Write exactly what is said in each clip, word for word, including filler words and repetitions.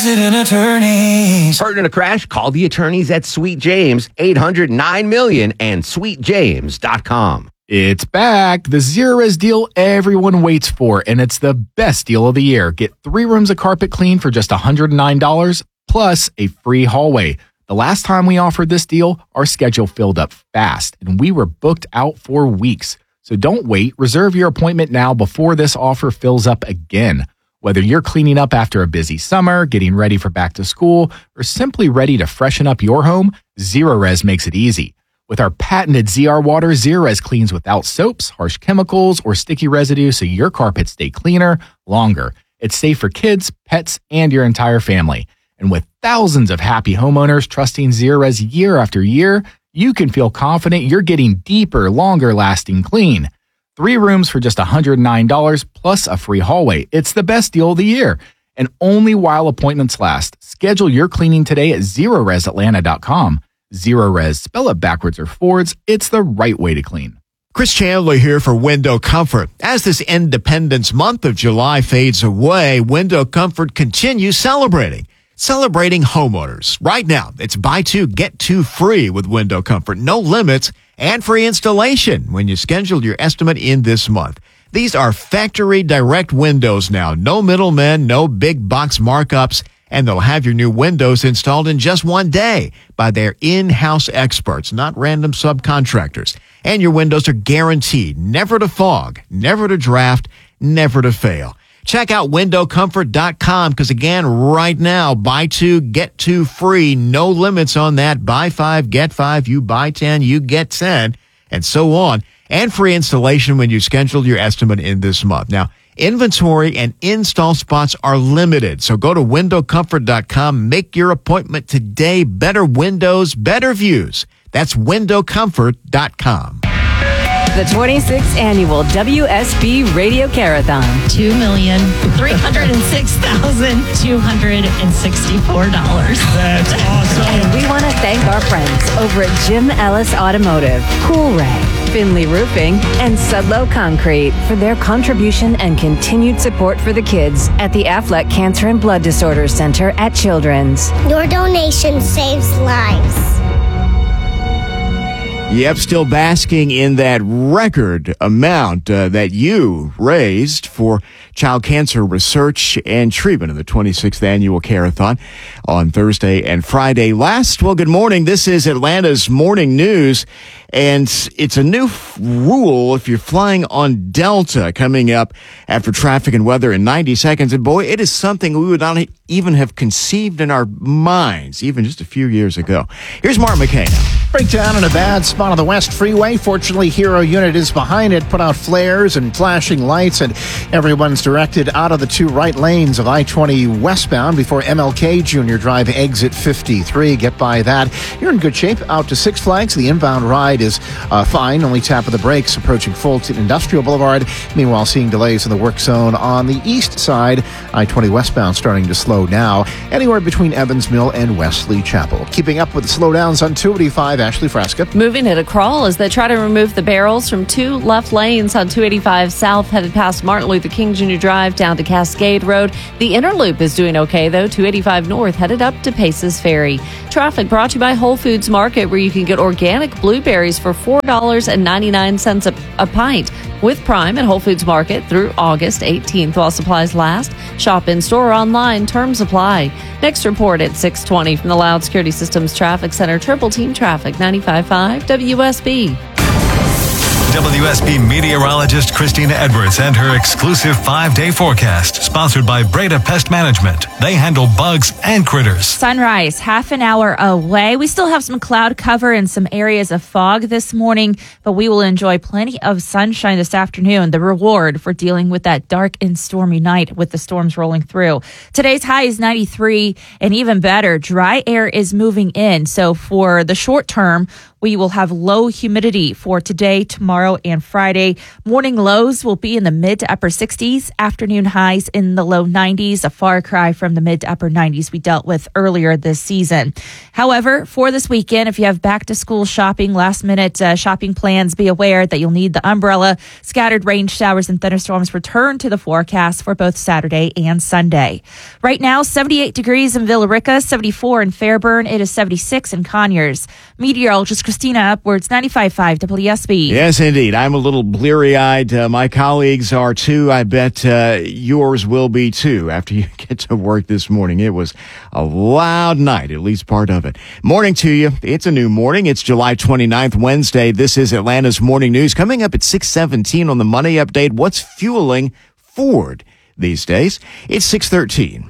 Attorneys. Hurt in a crash? Call the attorneys at Sweet James, eight hundred nine million and sweet james dot com. It's back. The Zerorez deal everyone waits for, and it's the best deal of the year. Get three rooms of carpet clean for just one hundred nine dollars plus a free hallway. The last time we offered this deal, our schedule filled up fast, and we were booked out for weeks. So don't wait. Reserve your appointment now before this offer fills up again. Whether you're cleaning up after a busy summer, getting ready for back to school, or simply ready to freshen up your home, Zerorez makes it easy. With our patented Z R water, Zerorez cleans without soaps, harsh chemicals, or sticky residue so your carpets stay cleaner longer. It's safe for kids, pets, and your entire family. And with thousands of happy homeowners trusting Zerorez year after year, you can feel confident you're getting deeper, longer-lasting clean. Three rooms for just one hundred nine dollars plus a free hallway. It's the best deal of the year. And only while appointments last. Schedule your cleaning today at Zerorez Atlanta dot com. Zerorez, spell it backwards or forwards. It's the right way to clean. Chris Chandler here for Window Comfort. As this Independence Month of July fades away, Window Comfort continues celebrating. Celebrating homeowners. Right now, it's buy two, get two free with Window Comfort. No limits and free installation when you schedule your estimate in this month. These are factory direct windows now. No middlemen, no big box markups, and they'll have your new windows installed in just one day by their in-house experts, not random subcontractors. And your windows are guaranteed never to fog, never to draft, never to fail. Check out window comfort dot com because, again, right now, buy two, get two free. No limits on that. Buy five, get five. You buy ten, you get ten, and so on. And free installation when you schedule your estimate in this month. Now, inventory and install spots are limited, so go to window comfort dot com. Make your appointment today. Better windows, better views. That's window comfort dot com. The twenty-sixth Annual W S B Radio Carathon. two million three hundred six thousand two hundred sixty-four dollars. That's awesome. And we want to thank our friends over at Jim Ellis Automotive, Cool Ray, Finley Roofing, and Sudlow Concrete for their contribution and continued support for the kids at the Affleck Cancer and Blood Disorders Center at Children's. Your donation saves lives. Yep, still basking in that record amount uh, that you raised for child cancer research and treatment in the twenty-sixth Annual Carathon on Thursday and Friday last. Well, good morning. This is Atlanta's Morning News, and it's a new f- rule if you're flying on Delta coming up after traffic and weather in ninety seconds. And boy, it is something we would not even have conceived in our minds even just a few years ago. Here's Mark McKenna. Breakdown in a bad spot on the West Freeway. Fortunately, Hero Unit is behind it, put out flares and flashing lights, and everyone's directed out of the two right lanes of I twenty westbound before M L K Junior Drive exit fifty-three. Get by that. You're in good shape. Out to Six Flags. The inbound ride is uh, fine. Only tap of the brakes approaching Fulton Industrial Boulevard. Meanwhile, seeing delays in the work zone on the east side. I twenty westbound starting to slow now. Anywhere between Evans Mill and Wesley Chapel. Keeping up with the slowdowns on two eighty-five. Ashley Fresca. Moving at a crawl as they try to remove the barrels from two left lanes on two eighty-five South headed past Martin Luther King Junior Drive down to Cascade Road. The inner loop is doing okay, though. two eighty-five North headed up to Paces Ferry. Traffic brought to you by Whole Foods Market, where you can get organic blueberries for four dollars and ninety-nine cents a, a pint with Prime at Whole Foods Market through August eighteenth while supplies last. Shop in store or online. Terms apply. Next report at six twenty from the Loud Security Systems Traffic Center. Triple Team Traffic, ninety-five point five W S B. W S B meteorologist Christina Edwards and her exclusive five-day forecast, sponsored by Breda Pest Management. They handle bugs and critters. Sunrise, half an hour away. We still have some cloud cover and some areas of fog this morning, but we will enjoy plenty of sunshine this afternoon, the reward for dealing with that dark and stormy night with the storms rolling through. Today's high is ninety-three, and even better, dry air is moving in. So for the short term, We will have low humidity for today, tomorrow, and Friday. Morning lows will be in the mid to upper sixties. Afternoon highs in the low nineties, a far cry from the mid to upper nineties we dealt with earlier this season. However, for this weekend, if you have back to school shopping, last minute uh, shopping plans, be aware that you'll need the umbrella. Scattered rain showers and thunderstorms return to the forecast for both Saturday and Sunday. Right now, seventy-eight degrees in Villa Rica, seventy-four in Fairburn. It is seventy-six in Conyers. Meteorologist Christina Upwards, ninety-five point five W S B. Yes, indeed. I'm a little bleary-eyed. Uh, my colleagues are too. I bet uh, yours will be too after you get to work this morning. It was a loud night, at least part of it. Morning to you. It's a new morning. It's July twenty-ninth, Wednesday. This is Atlanta's Morning News. Coming up at six seventeen on the Money Update, what's fueling Ford these days? It's six thirteen.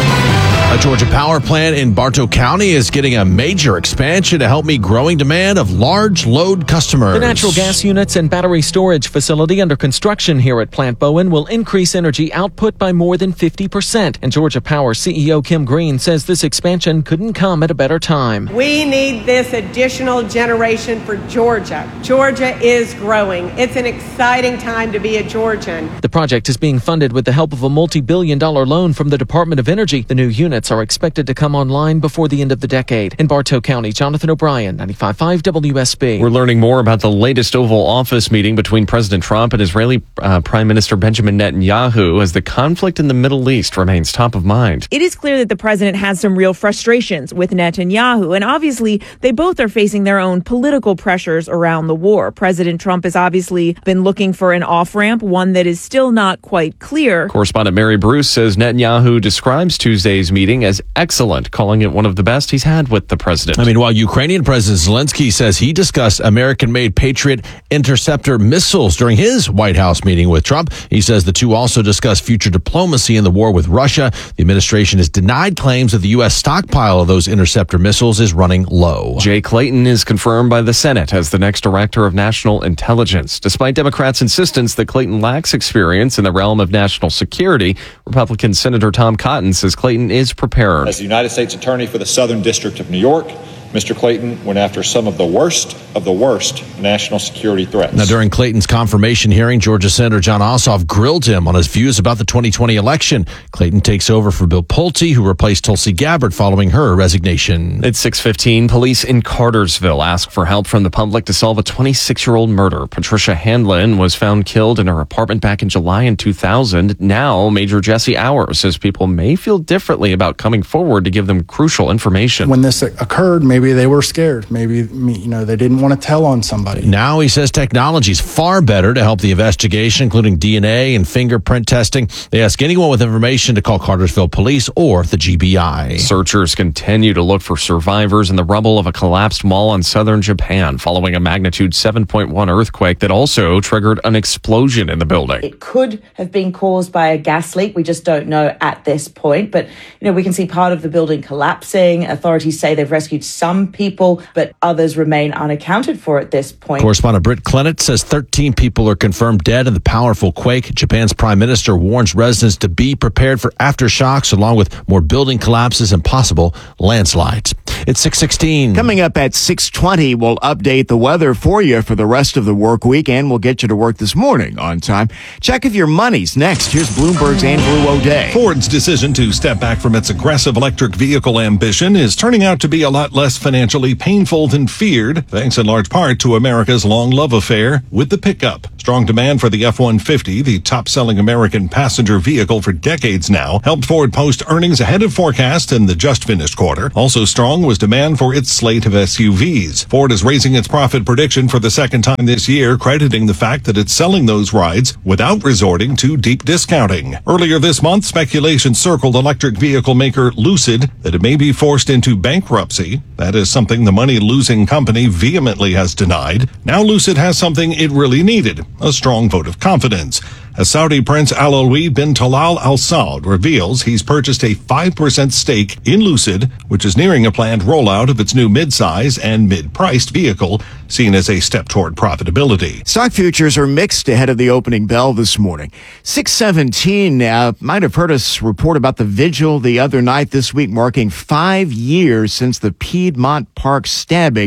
A Georgia power plant in Bartow County is getting a major expansion to help meet growing demand of large load customers. The natural gas units and battery storage facility under construction here at Plant Bowen will increase energy output by more than fifty percent. And Georgia Power C E O Kim Green says this expansion couldn't come at a better time. We need this additional generation for Georgia. Georgia is growing. It's an exciting time to be a Georgian. The project is being funded with the help of a multi-billion dollar loan from the Department of Energy. The new units are expected to come online before the end of the decade. In Bartow County, Jonathan O'Brien, ninety-five point five W S B. We're learning more about the latest Oval Office meeting between President Trump and Israeli uh, Prime Minister Benjamin Netanyahu as the conflict in the Middle East remains top of mind. It is clear that the president has some real frustrations with Netanyahu, and obviously they both are facing their own political pressures around the war. President Trump has obviously been looking for an off-ramp, one that is still not quite clear. Correspondent Mary Bruce says Netanyahu describes Tuesday's meeting as excellent, calling it one of the best he's had with the president. I mean, while Ukrainian President Zelensky says he discussed American-made Patriot interceptor missiles during his White House meeting with Trump, he says the two also discussed future diplomacy in the war with Russia. The administration has denied claims that the U S stockpile of those interceptor missiles is running low. Jay Clayton is confirmed by the Senate as the next director of national intelligence. Despite Democrats' insistence that Clayton lacks experience in the realm of national security, Republican Senator Tom Cotton says Clayton is prepared. As the United States Attorney for the Southern District of New York, Mister Clayton went after some of the worst of the worst national security threats. Now, during Clayton's confirmation hearing, Georgia Senator John Ossoff grilled him on his views about the twenty twenty election. Clayton takes over for Bill Pulte, who replaced Tulsi Gabbard following her resignation. At six fifteen, police in Cartersville asked for help from the public to solve a twenty-six-year-old murder. Patricia Handlin was found killed in her apartment back in July in two thousand. Now, Major Jesse Hours says people may feel differently about coming forward to give them crucial information. When this occurred, maybe they were scared. Maybe, you know, they didn't want to tell on somebody. Now he says technology is far better to help the investigation, including D N A and fingerprint testing. They ask anyone with information to call Cartersville Police or the G B I. Searchers continue to look for survivors in the rubble of a collapsed mall in southern Japan following a magnitude seven point one earthquake that also triggered an explosion in the building. It could have been caused by a gas leak. We just don't know at this point. But, you know, we can see part of the building collapsing. Authorities say they've rescued some people, but others remain unaccounted for at this point. Correspondent Britt Clennett says thirteen people are confirmed dead in the powerful quake. Japan's prime minister warns residents to be prepared for aftershocks along with more building collapses and possible landslides. It's six sixteen. Coming up at six twenty, we'll update the weather for you for the rest of the work week, and we'll get you to work this morning on time. Check if your money's next. Here's Bloomberg's Andrew O'Day. Ford's decision to step back from its aggressive electric vehicle ambition is turning out to be a lot less financially painful than feared, thanks in large part to America's long love affair with the pickup. Strong demand for the F one fifty, the top-selling American passenger vehicle for decades now, helped Ford post earnings ahead of forecast in the just-finished quarter. Also strong was demand for its slate of S U Vs. Ford is raising its profit prediction for the second time this year, crediting the fact that it's selling those rides without resorting to deep discounting. Earlier this month, speculation circled electric vehicle maker Lucid that it may be forced into bankruptcy. That is something the money-losing company vehemently has denied. Now Lucid has something it really needed, a strong vote of confidence. As Saudi Prince Alawi bin Talal Al Saud reveals he's purchased a five percent stake in Lucid, which is nearing a planned rollout of its new mid-size and mid-priced vehicle, seen as a step toward profitability. Stock futures are mixed ahead of the opening bell this morning. six seventeen uh, might have heard us report about the vigil the other night this week, marking five years since the Piedmont Park stabbing.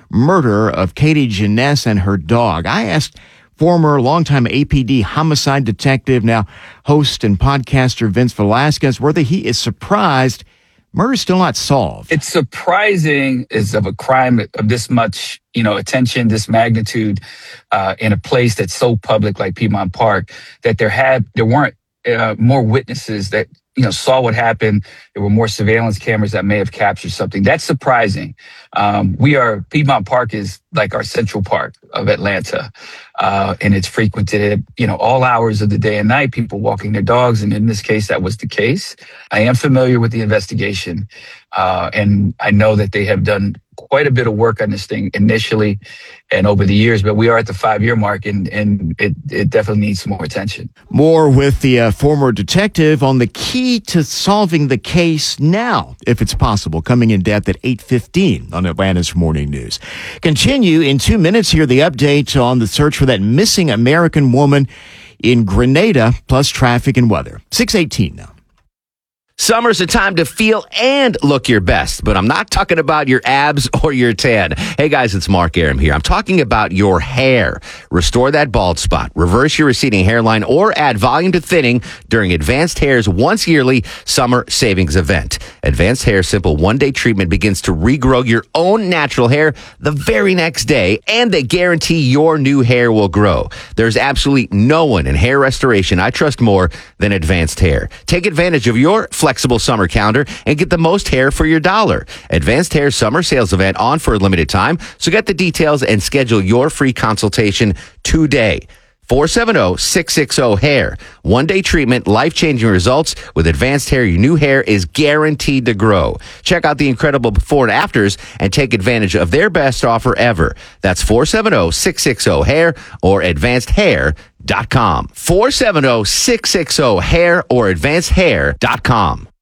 murder of Katie Janess and her dog. I asked former longtime A P D homicide detective, now host and podcaster Vince Velasquez, whether he is surprised murder's still not solved. It's surprising is of a crime of this much, you know, attention, this magnitude, uh, in a place that's so public like Piedmont Park, that there had, there weren't uh, more witnesses that, you know, saw what happened. There were more surveillance cameras that may have captured something. That's surprising. Um, we are, Piedmont Park is like our Central Park of Atlanta. Uh, and it's frequented, you know, all hours of the day and night, people walking their dogs. And in this case, that was the case. I am familiar with the investigation. Uh, and I know that they have done quite a bit of work on this thing initially and over the years, but we are at the five-year mark, and, and it, it definitely needs some more attention. More with the uh, former detective on the key to solving the case now, if it's possible, coming in depth at eight fifteen on Atlanta's Morning News. Continue in two minutes here, the update on the search for that missing American woman in Grenada, plus traffic and weather. six eighteen now. Summer's a time to feel and look your best, but I'm not talking about your abs or your tan. Hey guys, it's Mark Aram here. I'm talking about your hair. Restore that bald spot, reverse your receding hairline, or add volume to thinning during Advanced Hair's once yearly summer savings event. Advanced Hair's simple one-day treatment begins to regrow your own natural hair the very next day, and they guarantee your new hair will grow. There's absolutely no one in hair restoration I trust more than Advanced Hair. Take advantage of your flexible summer calendar and get the most hair for your dollar. Advanced Hair summer sales event on for a limited time, so get the details and schedule your free consultation today. four seven zero, six six zero, hair. One-day treatment, life-changing results. With Advanced Hair, your new hair is guaranteed to grow. Check out the incredible before and afters and take advantage of their best offer ever. That's four seven zero, six six zero, hair or advanced hair dot com. four seven zero, six six zero, hair or advanced hair dot com.